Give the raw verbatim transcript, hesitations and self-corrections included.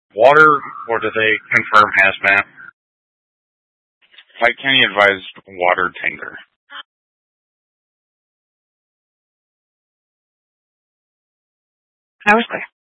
Water, or do they confirm hazmat? White County advised water tanker. I was clear.